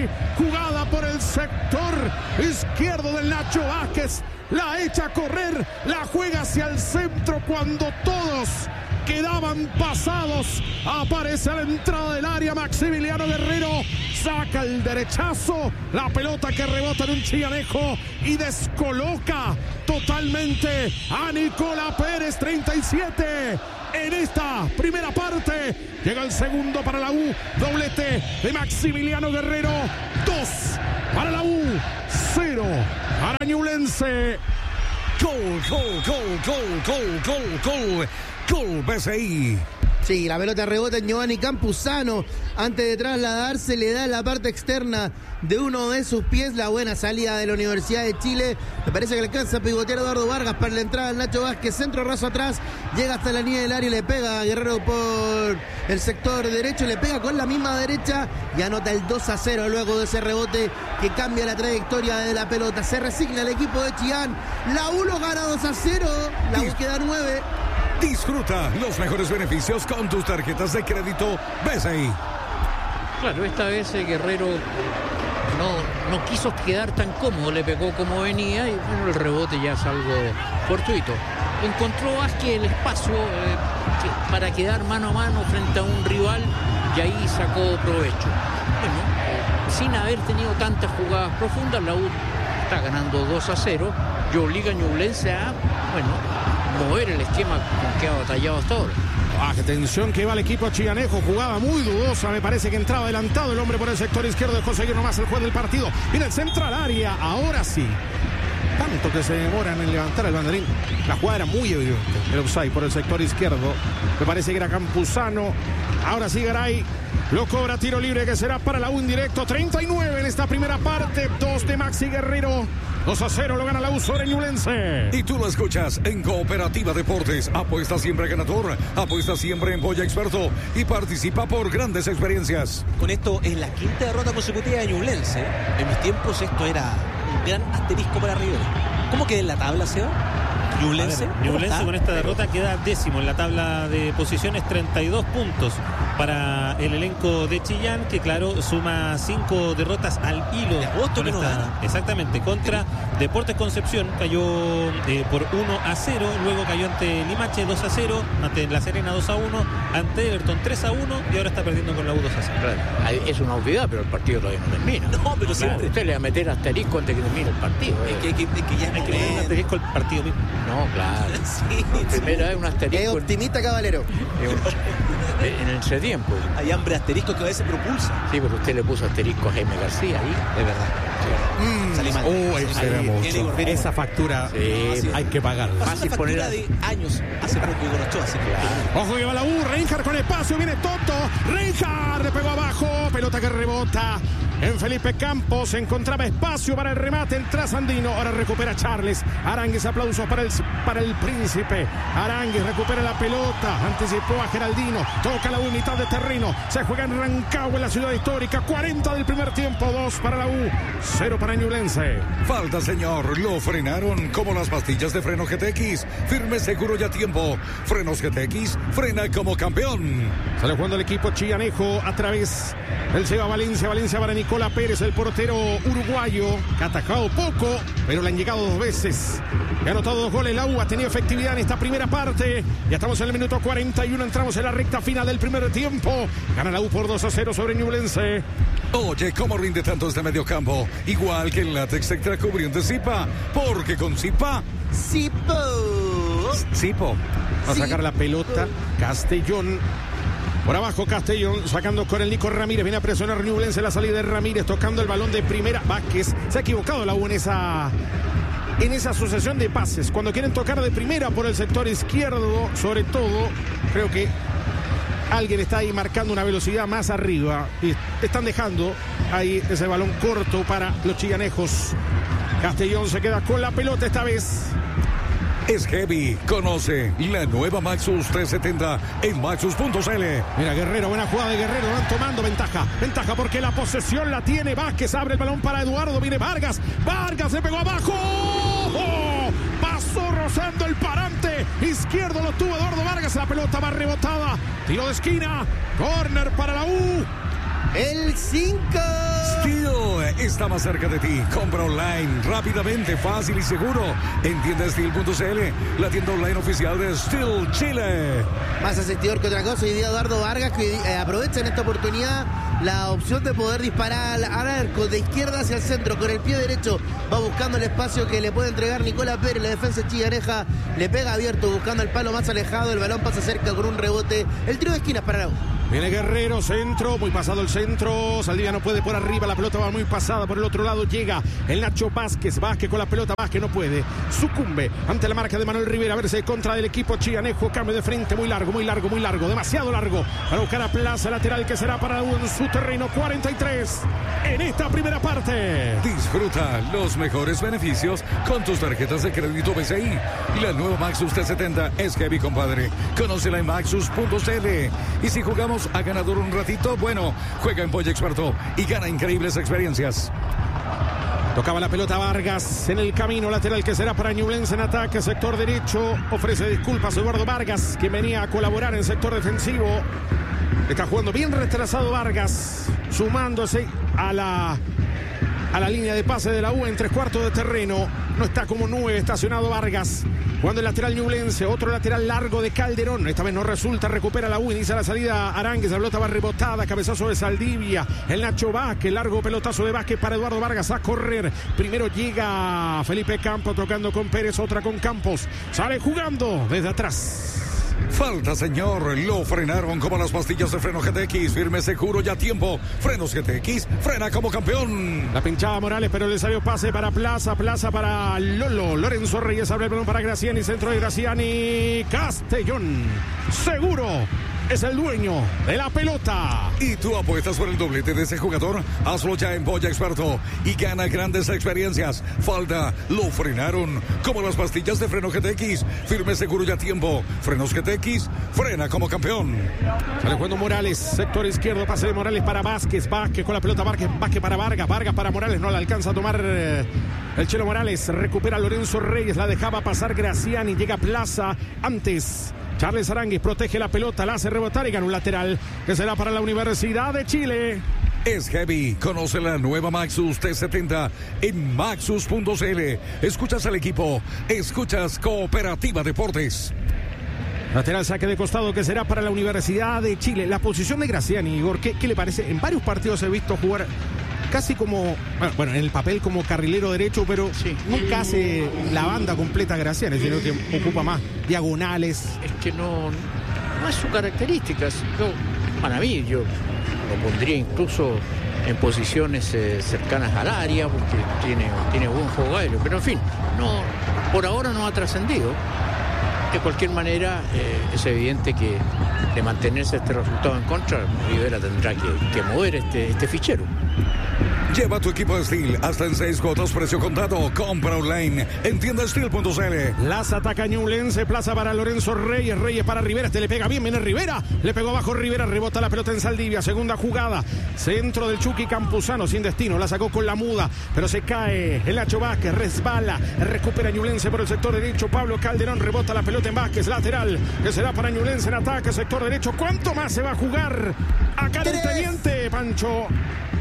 Maxi. Jugada por el sector izquierdo del Nacho Vázquez. La echa a correr, la juega hacia el centro cuando todos quedaban pasados. Aparece a la entrada del área Maximiliano Guerrero. Saca el derechazo. La pelota que rebota en un chillanejo y descoloca totalmente a Nicolás Pérez. 37 en esta primera parte. Llega el segundo para la U. Doblete de Maximiliano Guerrero. 2 para la U. 0 para Ñublense. Gol, gol, gol, gol, gol, gol, gol. Gol, BCI. Sí, la pelota rebota en Giovanni Campuzano. Antes de trasladarse, le da en la parte externa de uno de sus pies. La buena salida de la Universidad de Chile. Me parece que le alcanza a pivotear a Eduardo Vargas para la entrada del Nacho Vázquez. Centro raso atrás. Llega hasta la línea del área y le pega a Guerrero por el sector derecho. Le pega con la misma derecha y anota el 2-0 luego de ese rebote que cambia la trayectoria de la pelota. Se resigna el equipo de Chillán. La U lo gana 2-0. La U queda 9. Disfruta los mejores beneficios con tus tarjetas de crédito BCI. Claro, esta vez Guerrero no quiso quedar tan cómodo, le pegó como venía y bueno, el rebote ya es algo fortuito. Encontró Vázquez el espacio para quedar mano a mano frente a un rival y ahí sacó provecho. Bueno, sin haber tenido tantas jugadas profundas, la U está ganando 2-0 y obliga a Ñublense a, mover el esquema con que ha batallado hasta ahora. Qué tensión que va el equipo chillanejo. Jugada muy dudosa. Me parece que entraba adelantado el hombre por el sector izquierdo. Dejó seguir nomás el juez del partido. Viene el central área. Ahora sí. Tanto que se demoran en levantar el banderín. La jugada era muy evidente. El offside por el sector izquierdo. Me parece que era Campuzano. Ahora sí Garay. Lo cobra tiro libre que será para la U en directo. 39 en esta primera parte. 2 de Maxi Guerrero. 2-0 lo gana la U sobre Ñublense. Y tú lo escuchas en Cooperativa Deportes. Apuesta siempre ganador. Apuesta siempre en Boya Experto. Y participa por grandes experiencias. Con esto es la quinta derrota consecutiva de Ñublense. En mis tiempos esto era un gran asterisco para River. ¿Cómo queda en la tabla, Seba? Ñublense con esta derrota queda 10º en la tabla de posiciones, 32 puntos para el elenco de Chillán, que claro, suma 5 derrotas al hilo. De agosto que no gana. Exactamente, contra Deportes Concepción, cayó por 1-0, luego cayó ante Limache 2-0, ante La Serena 2-1, ante Everton 3-1 y ahora está perdiendo con la U 2-0. Claro, es una obviedad, pero el partido todavía no termina. No, pero siempre. Usted le va a meter asterisco antes que termine el partido. Es que ya hay que poner un asterisco al partido mismo. No, claro. Sí, primero es un asterisco. Es optimista, caballero. En ese tiempo. Hay hambre asterisco que a veces propulsa. Sí, pero usted le puso asterisco a Jaime García ahí. Es verdad. Salí mal. Será mucho. Esa factura hay que pagarla. Fácil poner de años hace poco Igor Ochoa, así que Ojo que va la U, Reinhardt con espacio, viene Toto, Reinhardt le pegó abajo, pelota que rebota en Felipe Campos, encontraba espacio para el remate en Trasandino, ahora recupera Charles, Aránguiz, aplausos para el príncipe, Aránguiz recupera la pelota, anticipó a Geraldino, toca la U, mitad de terreno, se juega en Rancagua en la ciudad histórica, 40 del primer tiempo, 2 para la U, 0 para Ñublense. Falta, señor. Lo frenaron como las pastillas de freno GTX. Firme, seguro y a tiempo. Frenos GTX, frena como campeón. Sale jugando el equipo chillanejo a través del Seba Valencia. Valencia para Nicolás Pérez, el portero uruguayo, que ha atajado poco, pero le han llegado 2 veces. Ha anotado 2 goles. La U ha tenido efectividad en esta primera parte. Ya estamos en el minuto 41. Entramos en la recta final del primer tiempo. Gana la U por 2-0 sobre Ñublense. Oye, ¿cómo rinde tanto este mediocampo? Igual que el látex extra cubriente Zipa. Porque con Zipa... Zipo. Va a sacar la pelota. Castellón. Por abajo Castellón, sacando con el Nico Ramírez. Viene a presionar Ñublense, la salida de Ramírez, tocando el balón de primera. Vázquez. Se ha equivocado la U en esa sucesión de pases. Cuando quieren tocar de primera por el sector izquierdo, sobre todo, creo que alguien está ahí marcando una velocidad más arriba y están dejando ahí ese balón corto para los chillanejos. Castellón se queda con la pelota esta vez. Es heavy. Conoce la nueva Maxus 370 en maxus.cl. Mira, Guerrero, buena jugada de Guerrero. Van tomando ventaja. Ventaja porque la posesión la tiene Vázquez. Abre el balón para Eduardo. Viene Vargas. Vargas se pegó abajo. ¡Oh! Pasó rozando el parante izquierdo. Lo tuvo Eduardo Vargas. La pelota va rebotada. Tiro de esquina. Corner para la U. El 5. Steel está más cerca de ti. Compra online rápidamente, fácil y seguro en tiendasteel.cl, la tienda online oficial de Steel Chile. Más asistidor que otra cosa. Hoy día Eduardo Vargas, que aprovecha en esta oportunidad la opción de poder disparar al arco de izquierda hacia el centro. Con el pie derecho va buscando el espacio que le puede entregar Nicolás Pérez. La defensa chillaneja le pega abierto buscando el palo más alejado. El balón pasa cerca con un rebote. El tiro de esquinas para la U. Viene Guerrero, centro, muy pasado el centro. Saldivia no puede por arriba, la pelota va muy pasada. Por el otro lado llega el Nacho Vázquez. Vázquez con la pelota, Vázquez no puede. Sucumbe ante la marca de Manuel Rivera. A verse contra del equipo chillanejo. Cambio de frente, muy largo, demasiado largo. Para buscar a Plaza, lateral que será para en su terreno. 43 en esta primera parte. Disfruta los mejores beneficios con tus tarjetas de crédito BCI. La nueva Maxus T70 es heavy, compadre. Conócela en maxus.cl. Y si jugamos a ganador un ratito, bueno, juega en Polla Experto y gana increíbles experiencias. Tocaba la pelota Vargas en el camino lateral que será para Ñublense en ataque, sector derecho. Ofrece disculpas a Eduardo Vargas, que venía a colaborar en sector defensivo. Está jugando bien retrasado Vargas, sumándose a la línea de pase de la U en 3/4 de terreno. No está como 9 estacionado Vargas. Jugando el lateral Ñublense, otro lateral largo de Calderón. Esta vez no resulta, recupera la U, inicia la salida Aránguez, la pelota va rebotada, cabezazo de Saldivia. El Nacho Vázquez, largo pelotazo de Vázquez para Eduardo Vargas a correr. Primero llega Felipe Campos tocando con Pérez, otra con Campos. Sale jugando desde atrás. Falta, señor. Lo frenaron como las pastillas de freno GTX. Firme, seguro y a tiempo. Frenos GTX. Frena como campeón. La pinchaba Morales, pero le salió pase para Plaza. Plaza para Lolo. Lorenzo Reyes abre el balón para Graciani. Centro de Graciani. Castellón. Seguro es el dueño de la pelota. ¿Y tú apuestas por el doblete de ese jugador? Hazlo ya en Polla Experto y gana grandes experiencias. Falta, lo frenaron como las pastillas de freno GTX. Firme, seguro y a tiempo. Frenos GTX, frena como campeón. Sale jugando Morales, sector izquierdo, pase de Morales para Vázquez. Vázquez con la pelota, Vázquez para Vargas. Vargas para Morales, no la alcanza a tomar el Chelo Morales. Recupera Lorenzo Reyes, la dejaba pasar Graciani. Llega Plaza antes. Charles Aránguiz protege la pelota, la hace rebotar y gana un lateral que será para la Universidad de Chile. Es heavy. Conoce la nueva Maxus T70 en maxus.cl. Escuchas al equipo, escuchas Cooperativa Deportes. Lateral saque de costado que será para la Universidad de Chile. La posición de Graciani, Igor, ¿qué le parece? En varios partidos he visto jugar casi como, bueno, en el papel como carrilero derecho, pero sí, nunca hace la banda completa Graciani, sino que ocupa más diagonales. Es que no es su característica. Para mí, yo lo pondría incluso en posiciones cercanas al área, porque tiene buen juego aéreo, pero en fin, por ahora no ha trascendido. De cualquier manera, es evidente que de mantenerse este resultado en contra, Rivera tendrá que mover este fichero. Lleva tu equipo de Steel hasta en 6 cuotas, precio contado. Compra online en tiendasteel.cl. Las ataca Ñublense, Plaza para Lorenzo Reyes, Reyes para Rivera, este le pega bien, viene Rivera, le pegó abajo Rivera, rebota la pelota en Saldivia, segunda jugada, centro del Chucky Campuzano, sin destino, la sacó con la muda, pero se cae el Nacho Vázquez, resbala, recupera Ñublense por el sector derecho, Pablo Calderón, rebota la pelota en Vázquez, lateral, que será para Ñublense en ataque, sector derecho. ¿Cuánto más se va a jugar acá en el Teniente, Pancho?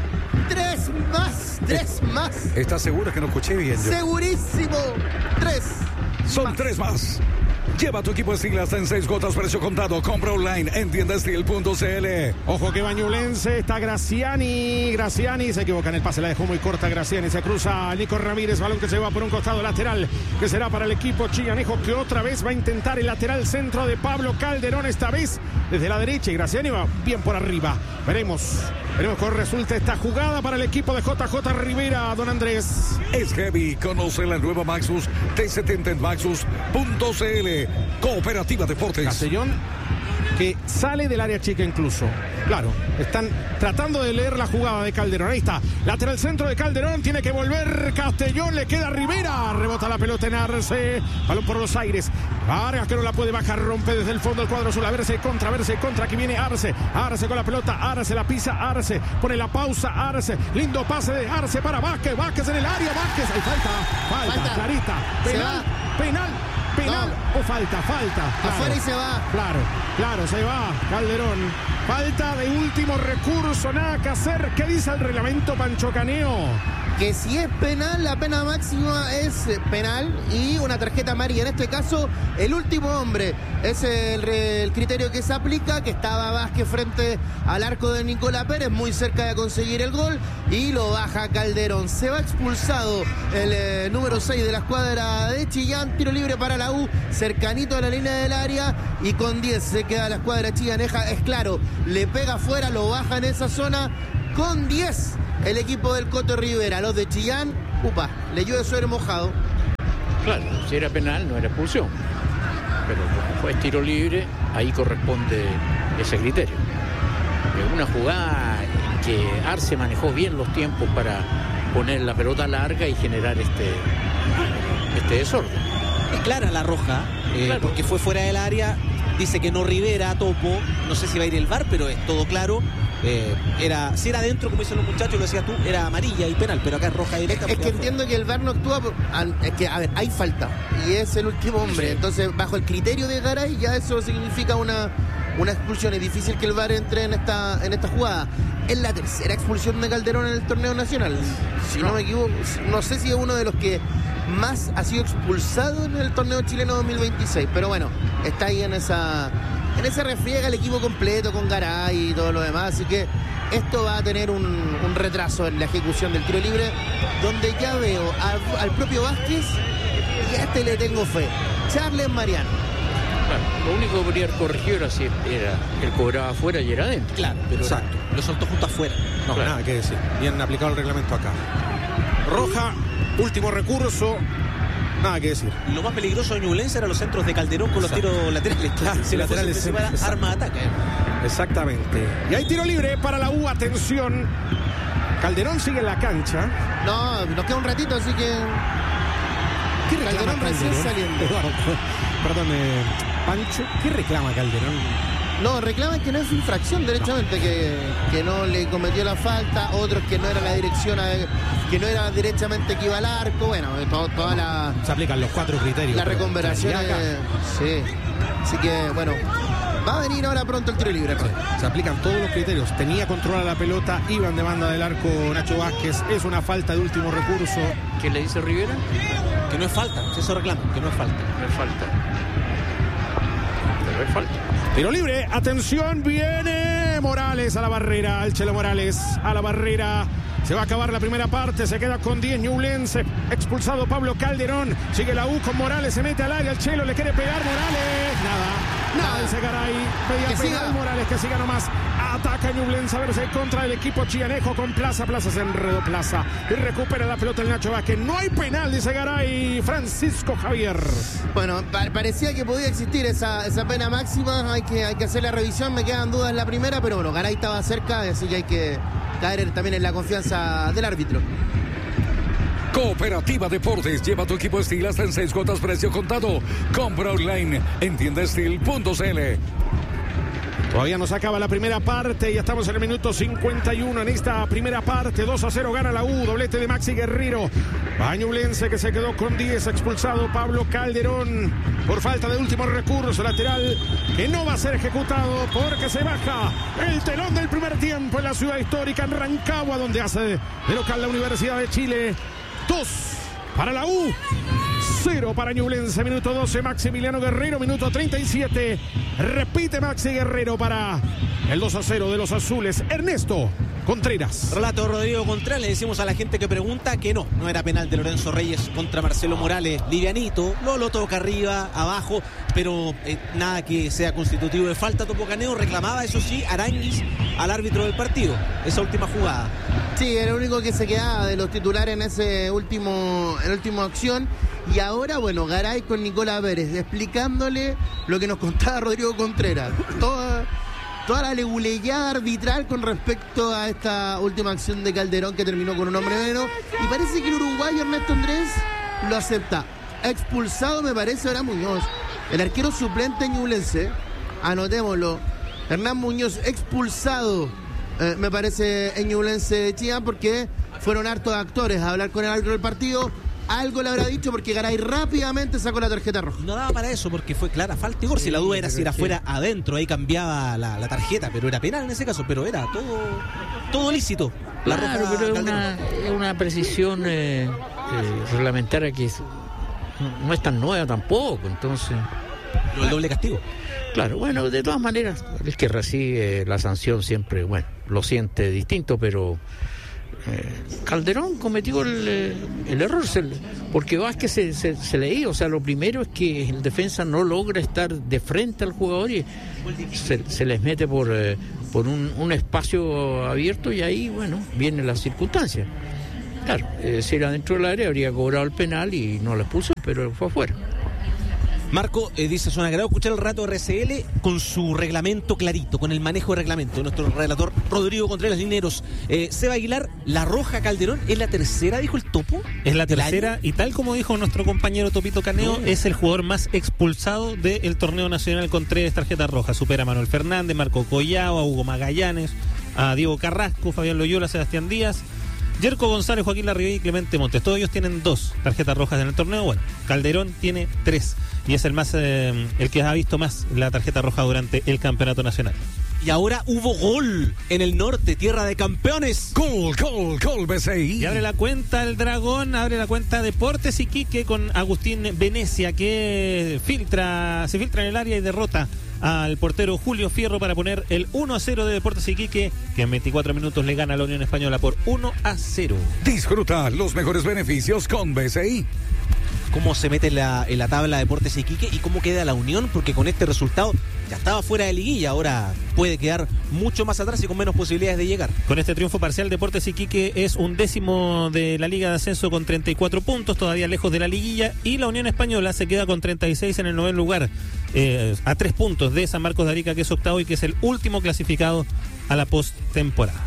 3 más. ¿Estás segura que no escuché bien? Segurísimo. 3. Son 3 más. Lleva tu equipo de Steel hasta en 6 cuotas, precio contado. Compra online en tiendasteel.cl. Ojo que va Ñublense, está Graciani se equivoca en el pase, la dejó muy corta Graciani, se cruza Nico Ramírez, balón que se va por un costado lateral, que será para el equipo chillanejo, que otra vez va a intentar el lateral centro de Pablo Calderón, esta vez desde la derecha, y Graciani va bien por arriba. Veremos cómo resulta esta jugada para el equipo de JJ Rivera, don Andrés. Es heavy. Conoce la nueva Maxus T70 en maxus.cl. Cooperativa Deportes. Castellón, que sale del área chica incluso. Claro, están tratando de leer la jugada de Calderón. Ahí está, lateral centro de Calderón, tiene que volver Castellón, le queda Rivera, rebota la pelota en Arce, balón por los aires. Vargas que no la puede bajar, rompe desde el fondo del cuadro azul, a verse contra, aquí viene Arce con la pelota, Arce la pisa, Arce pone la pausa, Arce, lindo pase de Arce para Vázquez en el área, Vázquez, hay falta clarita, penal. penal o falta. Claro. Afuera y se va. Claro, se va Calderón. Falta de último recurso, nada que hacer. ¿Qué dice el reglamento, Pancho Caneo? Que si es penal, la pena máxima es penal y una tarjeta amarilla. En este caso, el último hombre es el criterio que se aplica, que estaba Vázquez frente al arco de Nicolás Pérez, muy cerca de conseguir el gol, y lo baja Calderón. Se va expulsado el número 6 de la escuadra de Chillán. Tiro libre para la U, cercanito a la línea del área, y con 10 se queda la escuadra chillaneja. Es claro, le pega afuera, lo baja en esa zona. Con 10 el equipo del Coto Rivera. Los de Chillán, le llueve sobre mojado. Claro, si era penal no era expulsión, pero como fue tiro libre, ahí corresponde ese criterio. Una jugada en que Arce manejó bien los tiempos para poner la pelota larga y generar este desorden. Es clara la roja, Claro. porque fue fuera del área. Dice que no Rivera, topo. No sé si va a ir el VAR, pero es todo claro. Si era adentro, como dicen los muchachos, lo decías tú, era amarilla y penal, pero acá es roja directa. Es que entiendo que el VAR no actúa es que, a ver, hay falta y es el último hombre. Sí. Entonces, bajo el criterio de Garay, ya eso significa una expulsión. Es difícil que el VAR entre en esta jugada. Es la tercera expulsión de Calderón en el torneo nacional. Si no me equivoco, no sé si es uno de los que más ha sido expulsado en el torneo chileno 2026. Pero bueno, está ahí en esa refriega el equipo completo con Garay y todo lo demás. Así que esto va a tener un retraso en la ejecución del tiro libre, donde ya veo al propio Vázquez, y a este le tengo fe. Charles Mariano. Claro, lo único que podría haber corregido era si él cobraba afuera y era adentro. Claro, pero Exacto. lo soltó justo afuera. No, Claro. nada que decir. Bien aplicado el reglamento acá. Roja, último recurso. Nada que decir. Lo más peligroso de Ñublense eran los centros de Calderón con los tiros laterales. Claro, si la laterales, fuese exacto. arma de ataque. Exactamente. Y hay tiro libre para la U. Atención. Calderón sigue en la cancha. No, nos queda un ratito, así que ¿Qué reclama Calderón recién saliendo. Eduardo, perdón, Pancho. ¿Qué reclama Calderón? No, reclaman que no es infracción derechamente, que no le cometió la falta, otros que no era la dirección, que no era derechamente que iba al arco. Bueno, toda la Se aplican los 4 criterios. la pero reconversión. claridad acá. Sí. Así que, bueno, va a venir ahora pronto el tiro libre. Se aplican todos los criterios. Tenía controlada la pelota, iban de banda del arco Nacho Vázquez. Es una falta de último recurso. ¿Qué le dice Rivera? Que no es falta. Eso reclama, que no es falta. No es falta. Pero es falta. Tiro libre, atención, viene Morales a la barrera, al Chelo Morales a la barrera. Se va a acabar la primera parte, se queda con 10 Ñublense. Expulsado Pablo Calderón, sigue la U con Morales, se mete al área, el Chelo le quiere pegar, Morales. Nada, dice Garay. Pedía Que penal siga. Morales, que siga nomás. Ataca Ñublense a verse contra el equipo chianejo con Plaza se enredó Plaza y recupera la pelota el Nacho Vázquez. No hay penal, dice Garay. Francisco Javier. Bueno, parecía que podía existir esa pena máxima. Hay que hacer la revisión. Me quedan dudas en la primera, pero bueno, Garay estaba cerca, así que hay que caer también en la confianza del árbitro. Cooperativa Deportes, lleva tu equipo Steel hasta en 6 cuotas precio contado. Compra online en tiendasteel.cl. Todavía no se acaba la primera parte, ya estamos en el minuto 51 en esta primera parte. 2-0 gana la U, doblete de Maxi Guerrero. Ñublense que se quedó con 10, expulsado Pablo Calderón por falta de último recurso lateral que no va a ser ejecutado porque se baja el telón del primer tiempo en la ciudad histórica en Rancagua, donde hace de local la Universidad de Chile. 2 para la U, 0 para Ñublense, minuto 12, Maximiliano Guerrero, minuto 37, repite Maxi Guerrero para el 2-0 de los azules. Ernesto Contreras. Relato de Rodrigo Contreras, le decimos a la gente que pregunta que no era penal de Lorenzo Reyes contra Marcelo Morales, livianito, lo toca arriba, abajo, pero nada que sea constitutivo de falta. Topo Caneo reclamaba, eso sí, Aranguis al árbitro del partido, esa última jugada. Sí, era el único que se quedaba de los titulares en esa última acción. Y ahora, bueno, Garay con Nicolás Pérez, explicándole lo que nos contaba Rodrigo Contreras. Toda la leguleyada arbitral con respecto a esta última acción de Calderón, que terminó con un hombre menos. Y parece que el uruguayo Ernesto Andrés lo acepta. Expulsado, me parece, ahora Muñoz, el arquero suplente ñublense. Anotémoslo. Hernán Muñoz, expulsado, me parece, en Ñublense de Chillán, porque fueron hartos actores a hablar con el árbitro del partido. algo le habrá dicho porque Garay rápidamente sacó la tarjeta roja. No daba para eso porque fue clara falta y gol. Si la duda era si era fuera adentro, ahí cambiaba la tarjeta, pero era penal en ese caso, pero era todo lícito. Claro, pero es una precisión reglamentaria que no es tan nueva tampoco, entonces... El doble castigo. Claro, bueno, de todas maneras, el que recibe la sanción siempre, bueno, lo siente distinto, pero Calderón cometió el error, porque Vázquez se le dio. O sea, lo primero es que el defensa no logra estar de frente al jugador y se les mete por un espacio abierto y ahí, bueno, vienen las circunstancias. Claro, si era dentro del área habría cobrado el penal y no lo expulsó, pero fue afuera. Marco dice, son agrado escuchar el rato RCL con su reglamento clarito, con el manejo de reglamento. Nuestro relator Rodrigo Contreras Lineros. Seba Aguilar, la roja Calderón, ¿es la tercera, dijo el Topo? Es la tercera y tal como dijo nuestro compañero Topito Caneo, es el jugador más expulsado del torneo nacional con 3 tarjetas rojas. Supera a Manuel Fernández, Marco Collao, a Hugo Magallanes, a Diego Carrasco, Fabián Loyola, Sebastián Díaz, Yerko González, Joaquín Larribey y Clemente Montes. Todos ellos tienen 2 tarjetas rojas en el torneo. Bueno, Calderón tiene 3 y es el que ha visto más la tarjeta roja durante el campeonato nacional. Y ahora hubo gol en el norte, tierra de campeones. Gol, BCI. Y abre la cuenta el Dragón, abre la cuenta Deportes Iquique con Agustín Venecia, que se filtra en el área y derrota al portero Julio Fierro para poner el 1-0 de Deportes Iquique, que en 24 minutos le gana a la Unión Española por 1-0. Disfruta los mejores beneficios con BCI. Cómo se mete en la tabla Deportes Iquique y cómo queda la Unión, porque con este resultado ya estaba fuera de liguilla, ahora puede quedar mucho más atrás y con menos posibilidades de llegar. Con este triunfo parcial, Deportes Iquique es 11º de la Liga de Ascenso con 34 puntos, todavía lejos de la liguilla, y la Unión Española se queda con 36 en el 9º lugar, a 3 puntos de San Marcos de Arica, que es 8º y que es el último clasificado a la postemporada.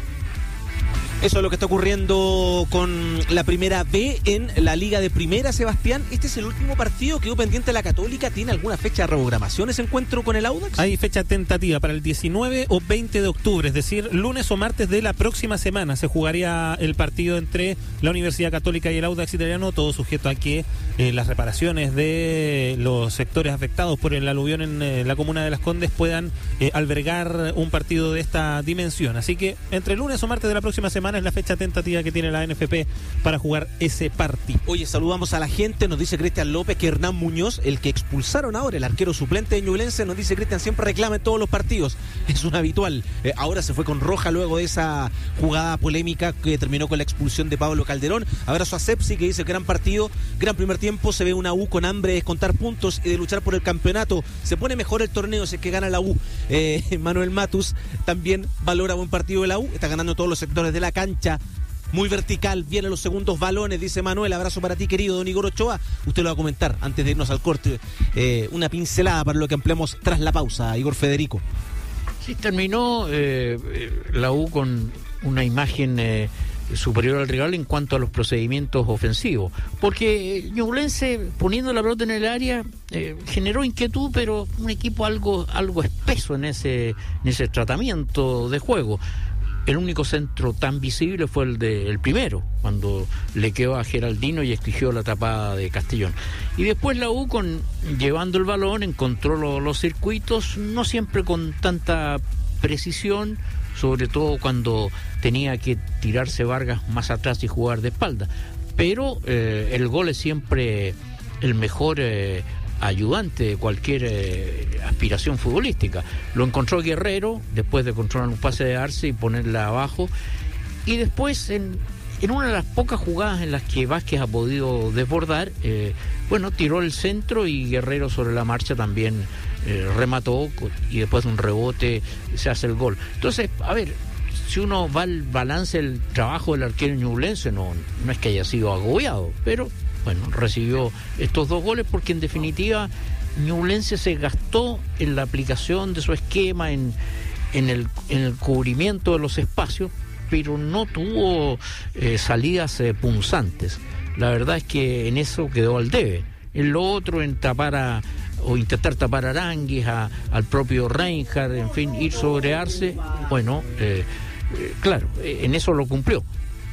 Eso es lo que está ocurriendo con la Primera B en la Liga de Primera, Sebastián. Este es el último partido, quedó pendiente la Católica. ¿Tiene alguna fecha de reprogramación ese encuentro con el Audax? Hay fecha tentativa para el 19 o 20 de octubre, es decir, lunes o martes de la próxima semana se jugaría el partido entre la Universidad Católica y el Audax Italiano, todo sujeto a que las reparaciones de los sectores afectados por el aluvión en la comuna de Las Condes puedan albergar un partido de esta dimensión. Así que entre lunes o martes de la próxima semana es la fecha tentativa que tiene la NFP para jugar ese partido. Oye, saludamos a la gente, nos dice Cristian López que Hernán Muñoz, el que expulsaron ahora, el arquero suplente de Ñublense, nos dice Cristian, siempre reclama en todos los partidos, es un habitual. Ahora se fue con roja luego de esa jugada polémica que terminó con la expulsión de Pablo Calderón. Abrazo a Sepsi, que dice gran partido, gran primer tiempo, se ve una U con hambre de descontar puntos y de luchar por el campeonato. Se pone mejor el torneo si es que gana la U. Manuel Matus también valora buen partido de la U, está ganando todos los sectores de la cancha, muy vertical, vienen los segundos balones, dice Manuel. Abrazo para ti, querido don Igor Ochoa. Usted lo va a comentar antes de irnos al corte, una pincelada para lo que ampliamos tras la pausa, Igor Federico. Sí, terminó la U con una imagen superior al rival en cuanto a los procedimientos ofensivos, porque Ñublense, poniendo la pelota en el área, generó inquietud, pero un equipo algo espeso en ese tratamiento de juego. El único centro tan visible fue el primero, cuando le quedó a Geraldino y exigió la tapada de Castellón. Y después la U, llevando el balón, encontró los circuitos, no siempre con tanta precisión, sobre todo cuando tenía que tirarse Vargas más atrás y jugar de espalda. Pero el gol es siempre el mejor ayudante de cualquier aspiración futbolística. Lo encontró Guerrero después de controlar un pase de Arce y ponerla abajo, y después en una de las pocas jugadas en las que Vázquez ha podido desbordar, tiró el centro y Guerrero sobre la marcha también remató, y después de un rebote se hace el gol. Entonces, a ver, si uno va al balance del trabajo del arquero ñublense, no es que haya sido agobiado, pero bueno, recibió estos 2 goles porque en definitiva Ñublense se gastó en la aplicación de su esquema, en el cubrimiento de los espacios, pero no tuvo salidas punzantes. La verdad es que en eso quedó al debe. En lo otro, en intentar tapar a Aránguiz, al propio Reinhardt, en fin, ir sobre Arce, claro, en eso lo cumplió.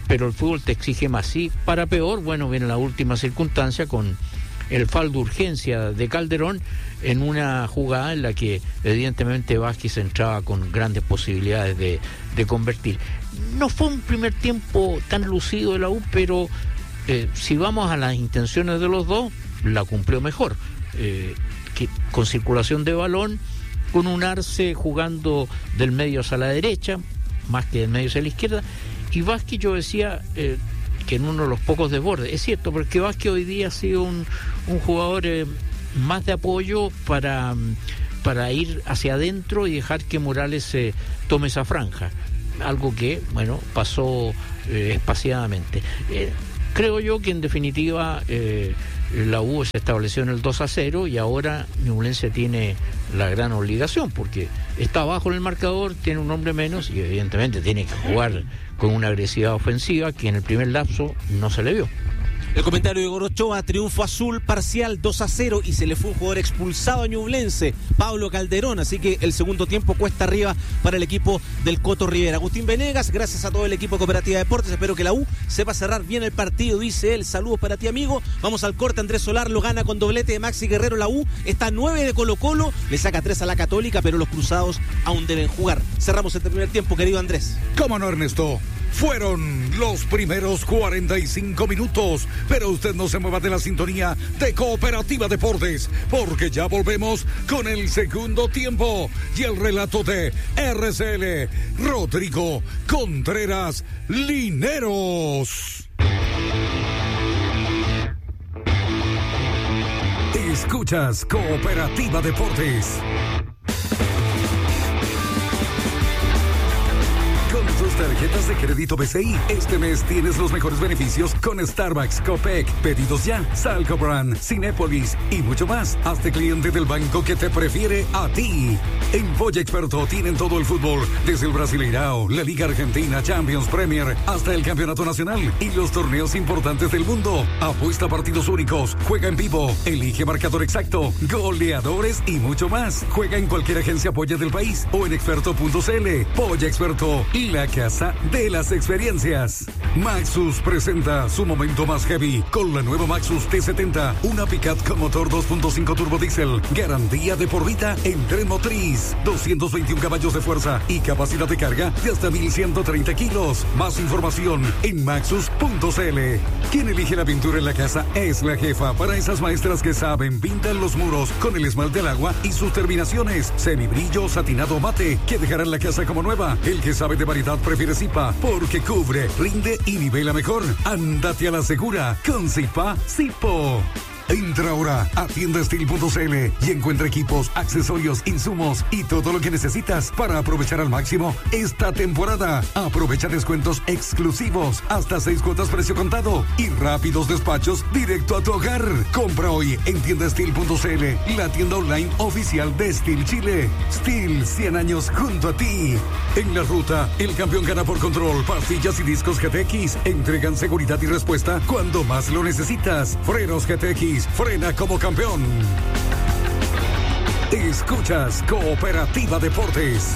pero el fútbol te exige más. Sí, para peor, bueno, viene la última circunstancia con el foul de urgencia de Calderón en una jugada en la que evidentemente Vázquez entraba con grandes posibilidades de convertir. No fue un primer tiempo tan lucido de la U, pero si vamos a las intenciones de los dos, la cumplió mejor, que con circulación de balón, con un Arce jugando del medio hacia la derecha, más que del medio hacia la izquierda, y Vázquez, yo decía que en uno de los pocos desbordes, es cierto, porque Vázquez hoy día ha sido un jugador más de apoyo para ir hacia adentro y dejar que Morales tome esa franja, algo que, bueno, pasó espaciadamente. Creo yo que en definitiva la U se estableció en el 2-0 y ahora Ñublense tiene la gran obligación porque está abajo en el marcador, tiene un hombre menos y evidentemente tiene que jugar con una agresividad ofensiva que en el primer lapso no se le vio. El comentario de Gorochoa: triunfo azul parcial 2-0 y se le fue un jugador expulsado a Ñublense, Pablo Calderón, así que el segundo tiempo cuesta arriba para el equipo del Coto Rivera. Agustín Venegas, gracias a todo el equipo de Cooperativa Deportes, espero que la U sepa cerrar bien el partido, dice él. Saludos para ti, amigo. Vamos al corte. Andrés Solar lo gana con doblete de Maxi Guerrero. La U está 9 de Colo-Colo, le saca 3 a la Católica, pero los cruzados aún deben jugar. Cerramos este primer tiempo, querido Andrés. ¿Cómo no, Ernesto? Fueron los primeros 45 minutos, pero usted no se mueva de la sintonía de Cooperativa Deportes, porque ya volvemos con el segundo tiempo y el relato de RCL Rodrigo Contreras Lineros. Escuchas Cooperativa Deportes. Con tus tarjetas de crédito BCI, este mes tienes los mejores beneficios con Starbucks, Copec, Pedidos Ya, Salco Brand, Cinépolis y mucho más. Hazte cliente del banco que te prefiere a ti. En Polla Experto tienen todo el fútbol, desde el Brasileirao, la Liga Argentina, Champions, Premier, hasta el Campeonato Nacional y los torneos importantes del mundo. Apuesta partidos únicos, juega en vivo, elige marcador exacto, goleadores y mucho más. Juega en cualquier agencia Polla del país o en experto.cl. Polla Experto, la casa de las experiencias. Maxus presenta su momento más heavy con la nueva Maxus T70, una pickup con motor 2.5 turbo diesel, garantía de por vida en tren motriz, 221 caballos de fuerza y capacidad de carga de hasta 1.130 kilos. Más información en maxus.cl. Quien elige la pintura en la casa es la jefa. Para esas maestras que saben, pintan los muros con el esmalte al agua y sus terminaciones semibrillo, satinado, mate, que dejarán la casa como nueva. El que sabe de variedad prefiere Zipa, porque cubre, rinde y nivela mejor. Ándate a la segura con Zipa Zipo. Entra ahora a tiendastil.cl y encuentra equipos, accesorios, insumos y todo lo que necesitas para aprovechar al máximo esta temporada. Aprovecha descuentos exclusivos, hasta 6 cuotas precio contado y rápidos despachos directo a tu hogar. Compra hoy en tiendastil.cl, la tienda online oficial de Steel Chile. Steel, 100 años junto a ti. En la ruta, el campeón gana por control. Pastillas y discos GTX entregan seguridad y respuesta cuando más lo necesitas. Frenos GTX, frena como campeón. Escuchas Cooperativa Deportes.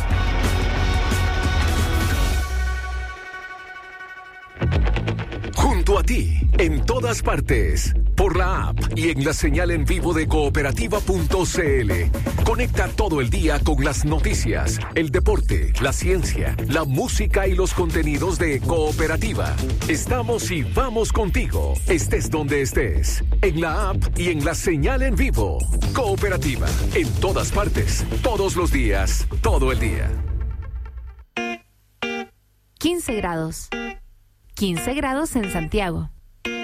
Junto a ti, en todas partes, por la app y en la señal en vivo de cooperativa.cl. Conecta todo el día con las noticias, el deporte, la ciencia, la música y los contenidos de Cooperativa. Estamos y vamos contigo, estés donde estés, en la app y en la señal en vivo. Cooperativa, en todas partes, todos los días, todo el día. 15 grados. 15 grados en Santiago.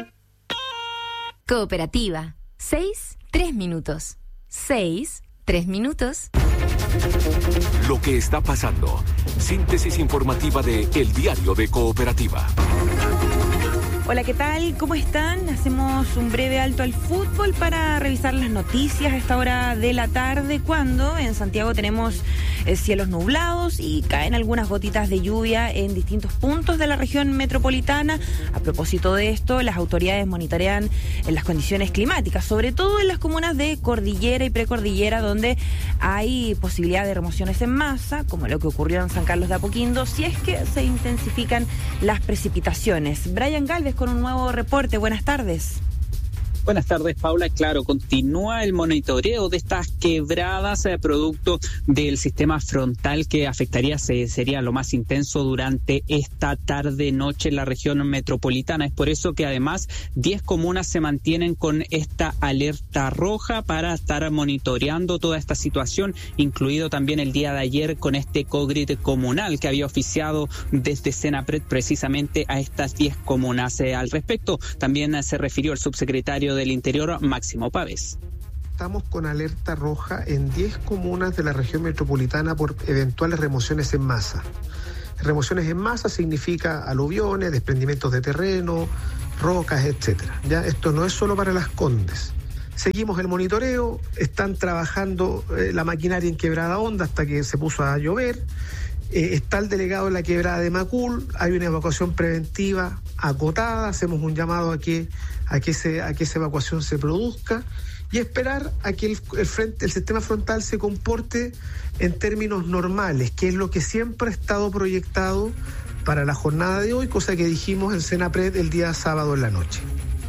Cooperativa. 6, 3 minutos. 6, 3 minutos. Lo que está pasando. Síntesis informativa de El Diario de Cooperativa. Hola, ¿qué tal? ¿Cómo están? Hacemos un breve alto al fútbol para revisar las noticias a esta hora de la tarde, cuando en Santiago tenemos cielos nublados y caen algunas gotitas de lluvia en distintos puntos de la región metropolitana. A propósito de esto, las autoridades monitorean las condiciones climáticas, sobre todo en las comunas de cordillera y precordillera, donde hay posibilidad de remociones en masa, como lo que ocurrió en San Carlos de Apoquindo, si es que se intensifican las precipitaciones. Brian Galvez con un nuevo reporte. Buenas tardes. Buenas tardes, Paula. Claro, continúa el monitoreo de estas quebradas producto del sistema frontal que afectaría, sería lo más intenso durante esta tarde-noche en la región metropolitana. Es por eso que además 10 comunas se mantienen con esta alerta roja para estar monitoreando toda esta situación, incluido también el día de ayer con este COGRID comunal que había oficiado desde Senapred precisamente a estas 10 comunas. Al respecto, también se refirió el subsecretario del Interior, Máximo Pavés. Estamos con alerta roja en 10 comunas de la región metropolitana por eventuales remociones en masa. Remociones en masa significa aluviones, desprendimientos de terreno, rocas, etcétera. Ya esto no es solo para Las Condes. Seguimos el monitoreo, están trabajando la maquinaria en Quebrada Honda hasta que se puso a llover. Está el delegado en la quebrada de Macul, hay una evacuación preventiva acotada, hacemos un llamado a que esa evacuación se produzca y esperar a que el sistema frontal se comporte en términos normales, que es lo que siempre ha estado proyectado para la jornada de hoy, cosa que dijimos en Senapred el día sábado en la noche.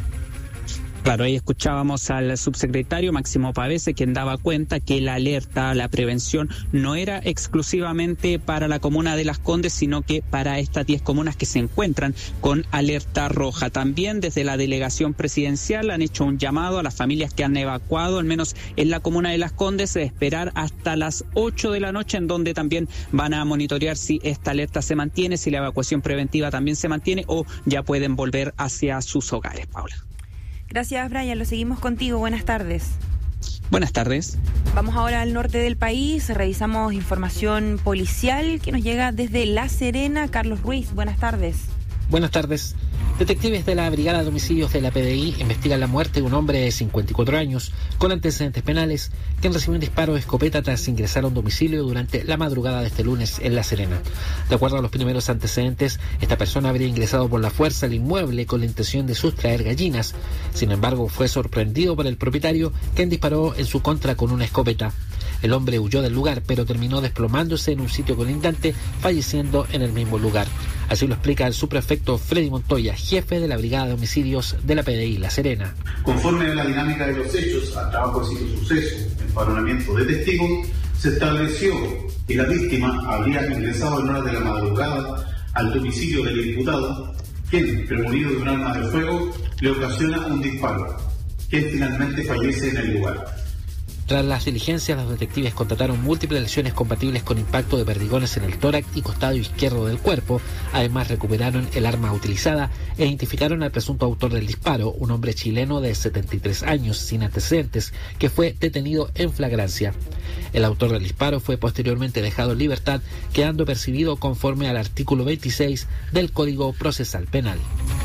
Claro, ahí escuchábamos al subsecretario Máximo Pavese, quien daba cuenta que la alerta, la prevención, no era exclusivamente para la comuna de Las Condes, sino que para estas 10 comunas que se encuentran con alerta roja. También desde la delegación presidencial han hecho un llamado a las familias que han evacuado, al menos en la comuna de Las Condes, de esperar hasta las 8 de la noche, en donde también van a monitorear si esta alerta se mantiene, si la evacuación preventiva también se mantiene o ya pueden volver hacia sus hogares, Paula. Gracias, Brian. Lo seguimos contigo. Buenas tardes. Buenas tardes. Vamos ahora al norte del país. Revisamos información policial que nos llega desde La Serena. Carlos Ruiz, buenas tardes. Buenas tardes. Detectives de la Brigada de Homicidios de la PDI investigan la muerte de un hombre de 54 años con antecedentes penales, quien recibió un disparo de escopeta tras ingresar a un domicilio durante la madrugada de este lunes en La Serena. De acuerdo a los primeros antecedentes, esta persona habría ingresado por la fuerza al inmueble con la intención de sustraer gallinas. Sin embargo, fue sorprendido por el propietario, quien disparó en su contra con una escopeta. El hombre huyó del lugar, pero terminó desplomándose en un sitio colindante, falleciendo en el mismo lugar. Así lo explica el subprefecto Freddy Montoya, jefe de la Brigada de Homicidios de la PDI La Serena. Conforme a la dinámica de los hechos, al trabajo de sitio suceso, empadronamiento de testigos, se estableció que la víctima habría ingresado en horas de la madrugada al domicilio del imputado, quien, premonido de un arma de fuego, le ocasiona un disparo, quien finalmente fallece en el lugar. Tras las diligencias, los detectives constataron múltiples lesiones compatibles con impacto de perdigones en el tórax y costado izquierdo del cuerpo. Además, recuperaron el arma utilizada e identificaron al presunto autor del disparo, un hombre chileno de 73 años, sin antecedentes, que fue detenido en flagrancia. El autor del disparo fue posteriormente dejado en libertad, quedando percibido conforme al artículo 26 del Código Procesal Penal.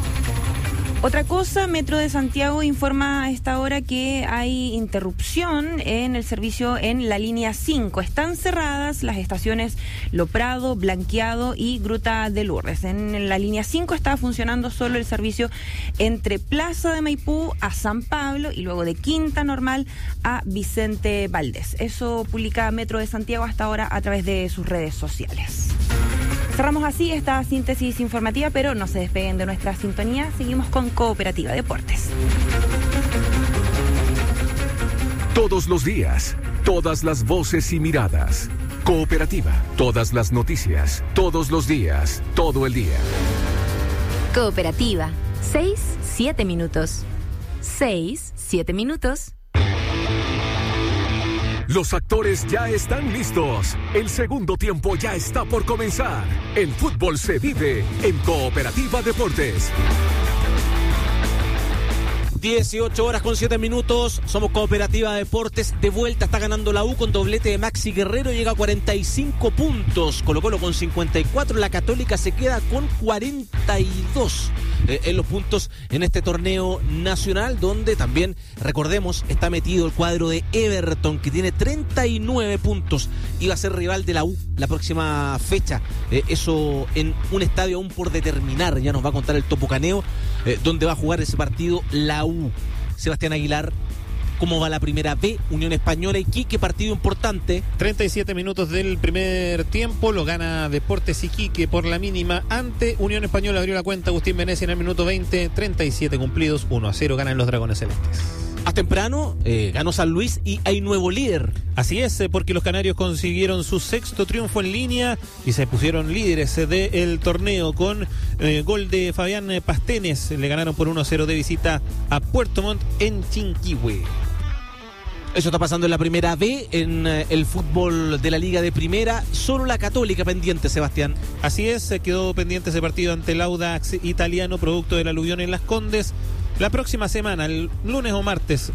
Otra cosa, Metro de Santiago informa a esta hora que hay interrupción en el servicio en la línea 5. Están cerradas las estaciones Lo Prado, Blanqueado y Gruta de Lourdes. En la línea 5 está funcionando solo el servicio entre Plaza de Maipú a San Pablo y luego de Quinta Normal a Vicente Valdés. Eso publica Metro de Santiago hasta ahora a través de sus redes sociales. Cerramos así esta síntesis informativa, pero no se despeguen de nuestra sintonía. Seguimos con Cooperativa Deportes. Todos los días, todas las voces y miradas. Cooperativa, todas las noticias, todos los días, todo el día. Cooperativa, 6-7 minutos. 6-7 minutos. Los actores ya están listos. El segundo tiempo ya está por comenzar. El fútbol se vive en Cooperativa Deportes. 18 horas con 7 minutos. Somos Cooperativa Deportes. De vuelta está ganando la U con doblete de Maxi Guerrero. Llega a 45 puntos. Colo-Colo con 54. La Católica se queda con 42 en los puntos en este torneo nacional, donde también, recordemos, está metido el cuadro de Everton, que tiene 39 puntos. Iba a ser rival de la U la próxima fecha. Eso en un estadio aún por determinar. Ya nos va a contar el Topo Caneo, donde va a jugar ese partido la U. Sebastián Aguilar, ¿cómo va la primera B? Unión Española Iquique, partido importante. 37 minutos del primer tiempo, lo gana Deportes Iquique por la mínima ante Unión Española. Abrió la cuenta Agustín Venecia en el minuto 20, 37 cumplidos, 1-0 ganan los Dragones Celestes. Más temprano ganó San Luis y hay nuevo líder. Así es, porque los canarios consiguieron su 6º triunfo en línea y se pusieron líderes del torneo con gol de Fabián Pastenes. Le ganaron por 1-0 de visita a Puerto Montt en Chinquihue. Eso está pasando en la primera B, en el fútbol de la Liga de Primera. Solo la Católica pendiente, Sebastián. Así es, quedó pendiente ese partido ante el Audax italiano, producto del aluvión en Las Condes. La próxima semana, el lunes o martes,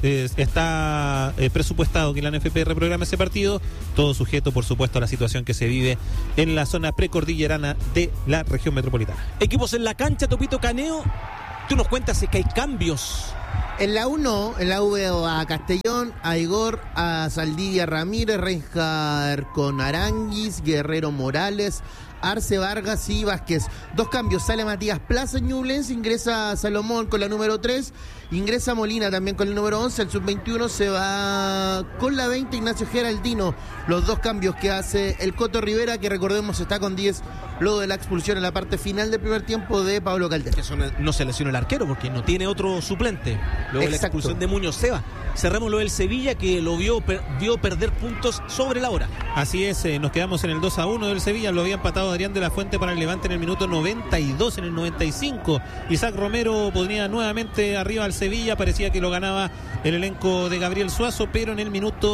está presupuestado que la NFP reprograme ese partido, todo sujeto, por supuesto, a la situación que se vive en la zona precordillerana de la región metropolitana. Equipos en la cancha, Topito Caneo, tú nos cuentas si que hay cambios. En la U no, en la U veo a Castellón, a Igor, a Saldivia Ramírez, Reinhardt con Aranguis, Guerrero Morales, Arce Vargas y Vázquez. 2 cambios, sale Matías Plaza en Ñublense, ingresa Salomón con la número 3, ingresa Molina también con el número 11, el sub-21 se va con la 20 Ignacio Geraldino. Los 2 cambios que hace el Coto Rivera, que recordemos está con 10 luego de la expulsión en la parte final del primer tiempo de Pablo Calderón. Eso no se lesionó el arquero porque no tiene otro suplente luego de la expulsión de Muñoz Seba. Cerramos lo del Sevilla, que lo vio perder puntos sobre la hora. Así es, nos quedamos en el 2-1 del Sevilla. Lo había empatado Adrián de la Fuente para el Levante en el minuto 92, en el 95. Isaac Romero ponía nuevamente arriba al Sevilla. Parecía que lo ganaba el elenco de Gabriel Suazo, pero en el minuto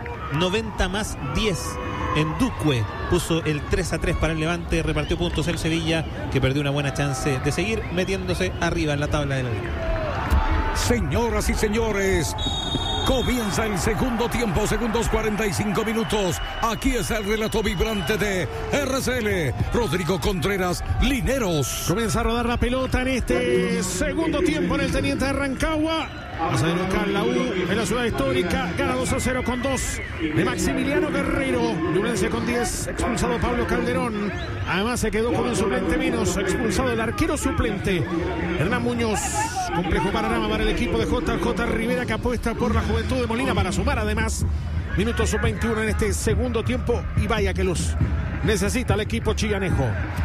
90 más 10 en Duque puso el 3-3 para el Levante. Repartió puntos el Sevilla, que perdió una buena chance de seguir metiéndose arriba en la tabla de la liga. Señoras y señores, comienza el segundo tiempo, segundos 45 minutos. Aquí está el relato vibrante de RCL, Rodrigo Contreras, Lineros. Comienza a rodar la pelota en este segundo tiempo en el Teniente de Rancagua. Hace de local la U en la ciudad histórica, gana 2-0 con 2 de Maximiliano Guerrero. Ñublense con 10, expulsado Pablo Calderón. Además se quedó con un suplente menos, expulsado el arquero suplente Hernán Muñoz. Complejo panorama para el equipo de JJ Rivera, que apuesta por la juventud de Molina para sumar además minutos sub-21 en este segundo tiempo. Y vaya que los necesita el equipo chillanejo.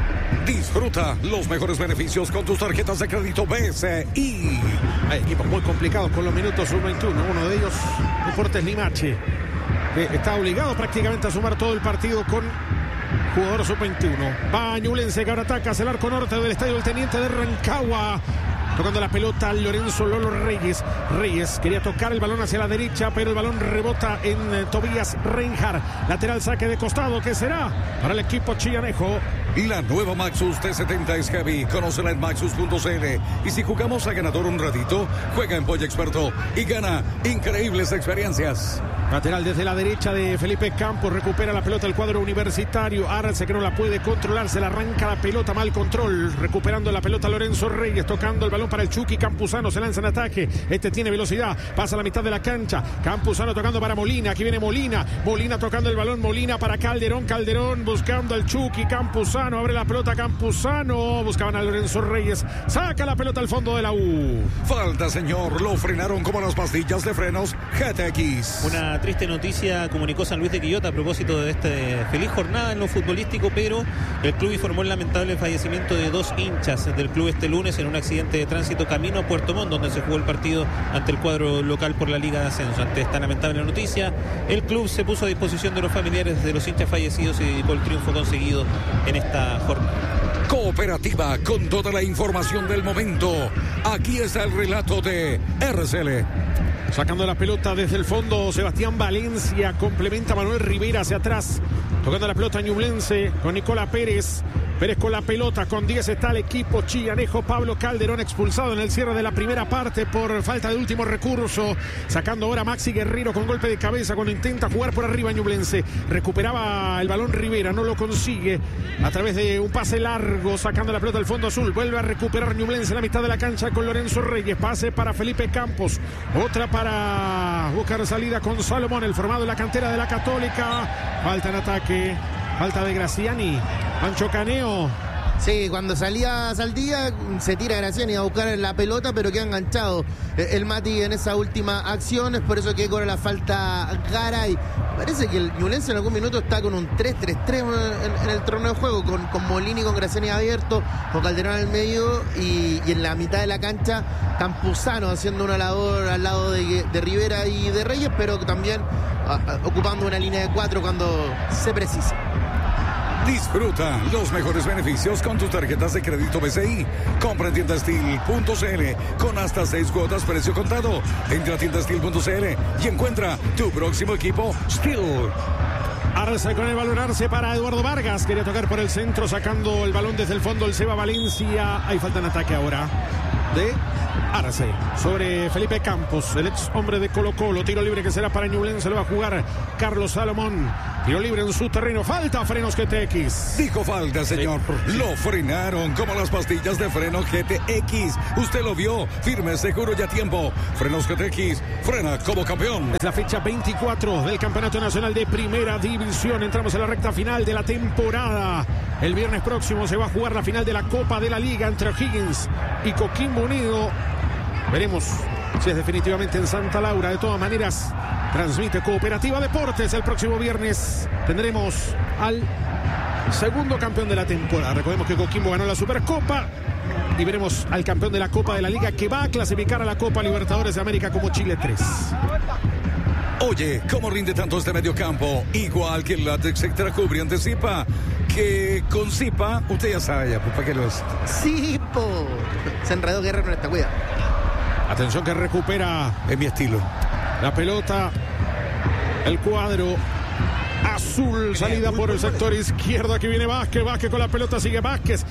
Disfruta los mejores beneficios con tus tarjetas de crédito BCI. Hay equipos muy complicados con los minutos sub-21. Uno de ellos, Deportes Limache, que está obligado prácticamente a sumar todo el partido con jugador sub-21. Va Ñublense, que ahora ataca hacia el arco norte del estadio del Teniente de Rancagua. Tocando la pelota Lorenzo Lolo Reyes. Reyes quería tocar el balón hacia la derecha, pero el balón rebota en Tobías Reinhardt. Lateral saque de costado, que será para el equipo chillanejo. La nueva Maxus T70 es heavy. Conócela en maxus.cl. Y si jugamos a ganador un ratito, juega en Polla Experto y gana increíbles experiencias. Lateral desde la derecha de Felipe Campos. Recupera la pelota el cuadro universitario. Arce, que no la puede controlar. Se la arranca la pelota, mal control. Recuperando la pelota Lorenzo Reyes. Tocando el balón para el Chucky Campuzano. Se lanza en ataque. Este tiene velocidad. Pasa a la mitad de la cancha. Campuzano tocando para Molina. Aquí viene Molina. Molina tocando el balón. Molina para Calderón. Calderón buscando al Chucky Campuzano. Abre la pelota Campuzano. Buscaban a Lorenzo Reyes. Saca la pelota al fondo de la U. Falta, señor. Lo frenaron como las pastillas de frenos GTX. Una triste noticia comunicó San Luis de Quillota a propósito de esta feliz jornada en lo futbolístico, pero el club informó el lamentable fallecimiento de 2 hinchas del club este lunes en un accidente de tránsito camino a Puerto Montt, donde se jugó el partido ante el cuadro local por la Liga de Ascenso. Ante esta lamentable noticia, el club se puso a disposición de los familiares de los hinchas fallecidos y dedicó el triunfo conseguido en esta jornada. Cooperativa, con toda la información del momento. Aquí está el relato de RCL. Sacando la pelota desde el fondo, Sebastián Valencia complementa a Manuel Rivera hacia atrás. Tocando la pelota Ñublense con Nicola Pérez. Pérez con la pelota, con 10 está el equipo chillanejo. Pablo Calderón expulsado en el cierre de la primera parte por falta de último recurso. Sacando ahora Maxi Guerrero con golpe de cabeza cuando intenta jugar por arriba Ñublense. Recuperaba el balón Rivera, no lo consigue. A través de un pase largo, sacando la pelota al fondo azul. Vuelve a recuperar Ñublense en la mitad de la cancha con Lorenzo Reyes. Pase para Felipe Campos. Otra para buscar salida con Salomón, el formado en la cantera de la Católica. Falta en ataque. Falta de Graciani. Pancho Caneo. Sí, cuando salía Saldía se tira Graciani a buscar la pelota, pero queda enganchado el Mati en esa última acción. Es por eso que cobra la falta Garay. Parece que el Ñublense en algún minuto está con un 3-3-3 en el torneo de juego, con Molini, con Graciani abierto, con Calderón al medio y en la mitad de la cancha Campuzano haciendo una labor al lado de Rivera y de Reyes, pero también ocupando una línea de 4 cuando se precisa. Disfruta los mejores beneficios con tus tarjetas de crédito BCI. Compra en tiendastil.cl con hasta 6 cuotas precio contado. Entra a tiendastil.cl y encuentra tu próximo equipo Steel. Arce con el balón, Arce para Eduardo Vargas. Quería tocar por el centro, sacando el balón desde el fondo el Seba Valencia. Hay falta en ataque ahora de Arce sobre Felipe Campos, el ex hombre de Colo Colo. Tiro libre que será para Ñublense, lo va a jugar Carlos Salomón. Tiro libre en su terreno. Falta frenos GTX. Dijo falta, señor. Lo frenaron como las pastillas de freno GTX. Usted lo vio. Firme, seguro y a tiempo. Frenos GTX. Frena como campeón. Es la fecha 24 del Campeonato Nacional de Primera División. Entramos en la recta final de la temporada. El viernes próximo se va a jugar la final de la Copa de la Liga entre O'Higgins y Coquimbo Unido. Veremos si es definitivamente en Santa Laura. De todas maneras, transmite Cooperativa Deportes. El próximo viernes tendremos al segundo campeón de la temporada. Recordemos que Coquimbo ganó la Supercopa y veremos al campeón de la Copa de la Liga, que va a clasificar a la Copa Libertadores de América como Chile 3. Oye, ¿cómo rinde tanto este mediocampo? Igual que el látex extra cubriente Zipa, que con Zipa, usted ya sabe ya, ¿para qué lo hace? Zipo. Se enredó Guerrero en esta cuida. Atención que recupera en mi estilo la pelota, el cuadro azul, salida por el sector izquierdo. Aquí viene Vázquez con la pelota, sigue Vázquez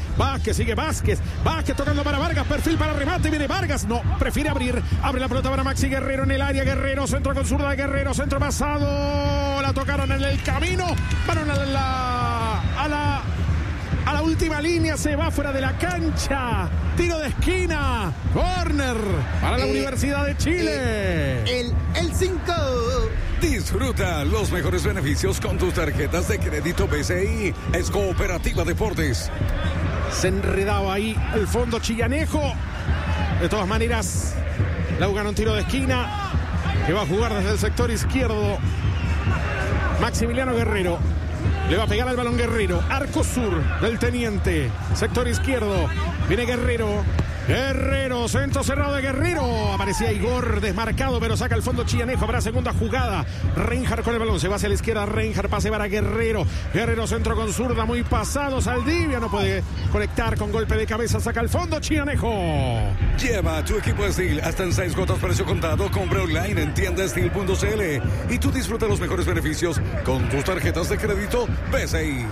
tocando para Vargas, perfil para remate, viene Vargas, no, prefiere abrir, abre la pelota para Maxi Guerrero en el área, Guerrero, centro con zurda de Guerrero, centro pasado, la tocaron en el camino, van a la última línea, se va fuera de la cancha, tiro de esquina, córner para la Universidad de Chile. El 5. Disfruta los mejores beneficios con tus tarjetas de crédito BCI. Es Cooperativa Deportes. Se enredaba ahí el fondo chillanejo. De todas maneras, Lau gana un tiro de esquina que va a jugar desde el sector izquierdo. Maximiliano Guerrero. Le va a pegar al balón Guerrero. Arco sur del Teniente. Sector izquierdo. Viene Guerrero. Centro cerrado de Guerrero. Aparecía Igor desmarcado, pero saca el fondo chillanejo. Habrá segunda jugada. Reinhardt con el balón. Se va hacia la izquierda. Reinhardt, pase para Guerrero. Guerrero centro con zurda. Muy pasado. Saldivia no puede conectar con golpe de cabeza. Saca el fondo chillanejo. Lleva tu equipo Steel hasta en 6 cuotas precio contado. Compra online en tiendastil.cl y tú disfruta los mejores beneficios con tus tarjetas de crédito BCI.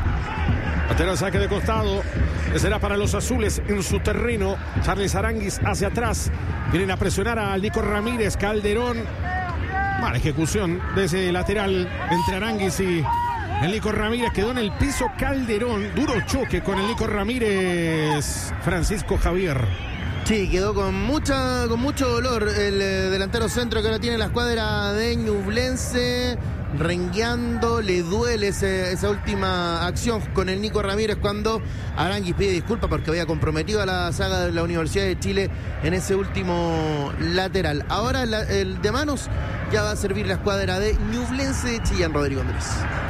Lateral saque de costado. Será para los azules en su terreno. Charles Aranguis hacia atrás. Vienen a presionar a Nico Ramírez. Calderón. Mala ejecución de ese lateral entre Aranguis y el Nico Ramírez. Quedó en el piso Calderón. Duro choque con el Nico Ramírez. Francisco Javier. Sí, quedó con mucho dolor el delantero centro que ahora tiene la escuadra de Ñublense. Rengueando, le duele esa última acción con el Nico Ramírez cuando Aranguis pide disculpas porque había comprometido a la saga de la Universidad de Chile en ese último lateral. Ahora el de manos ya va a servir la escuadra de Ñublense de Chillán, Rodrigo Andrés.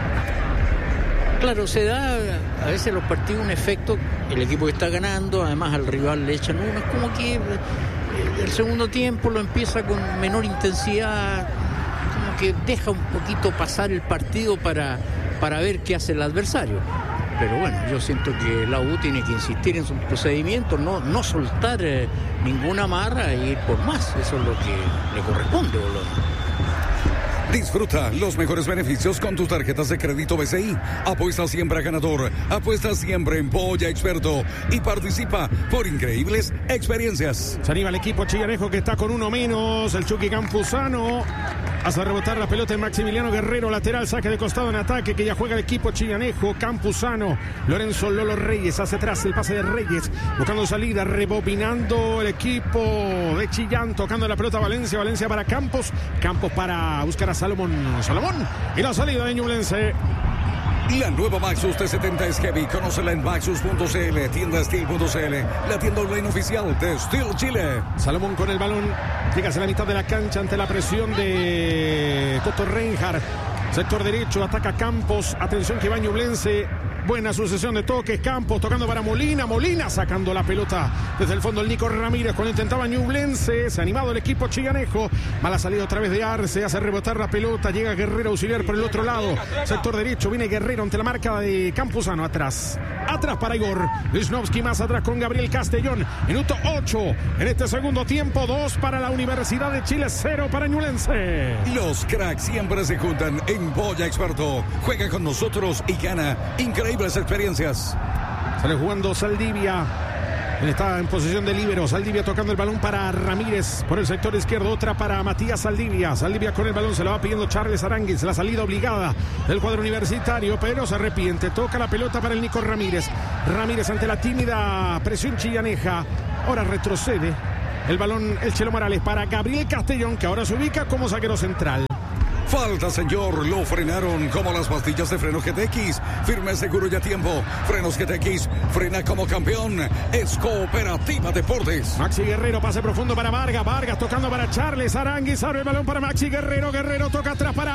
Claro, se da a veces los partidos un efecto, el equipo que está ganando, además al rival le echan uno, es como que el segundo tiempo lo empieza con menor intensidad, como que deja un poquito pasar el partido para ver qué hace el adversario. Pero bueno, yo siento que la U tiene que insistir en su procedimiento, no soltar ninguna amarra e ir por más. Eso es lo que le corresponde, Bolón. Disfruta los mejores beneficios con tus tarjetas de crédito BCI. Apuesta siempre a ganador, apuesta siempre en Boya Experto y participa por increíbles experiencias. Se anima el equipo chillanejo que está con uno menos. El Chucky Campuzano hace rebotar la pelota en Maximiliano Guerrero, lateral, saque de costado en ataque, que ya juega el equipo chillanejo. Campuzano, Lorenzo Lolo Reyes hace atrás el pase de Reyes, buscando salida, rebobinando el equipo de Chillán, tocando la pelota a Valencia, Valencia para Campos, Campos para buscar a Salomón, y la salida de Ñublense. La nueva Maxus T70 es heavy. Conócela en maxus.cl, tienda steel.cl, la tienda online oficial de Steel Chile. Salomón con el balón, llega hacia la mitad de la cancha ante la presión de Toto Reinhardt. Sector derecho, ataca Campos. Atención que va Ñublense. Buena sucesión de toques. Campos tocando para Molina. Molina sacando la pelota desde el fondo el Nico Ramírez cuando intentaba Ñublense. Se ha animado el equipo chillanejo. Mala salida otra vez de Arce. Hace rebotar la pelota. Llega Guerrero auxiliar por el otro lado. Sector derecho. Viene Guerrero ante la marca de Campuzano. Atrás. Atrás para Igor. Wisnowski más atrás con Gabriel Castellón. Minuto 8 en este segundo tiempo. 2 para la Universidad de Chile. 0 para Ñublense. Los cracks siempre se juntan en Boya Experto. Juega con nosotros y gana increíbles experiencias. Sale jugando Saldivia. Él está en posición de líbero. Saldivia tocando el balón para Ramírez por el sector izquierdo. Otra para Matías Saldivia. Saldivia con el balón. Se la va pidiendo Charles Aránguiz. La salida obligada del cuadro universitario, pero se arrepiente. Toca la pelota para el Nico Ramírez. Ramírez ante la tímida presión chillaneja. Ahora retrocede el balón el Chelo Morales para Gabriel Castellón, que ahora se ubica como zaguero central. Falta, señor. Lo frenaron como las pastillas de freno GTX. Firme, seguro y a tiempo. Frenos GTX. Frena como campeón. Es Cooperativa Deportes. Maxi Guerrero, pase profundo para Vargas. Vargas tocando para Charles Aránguiz. Abre el balón para Maxi Guerrero. Guerrero toca atrás para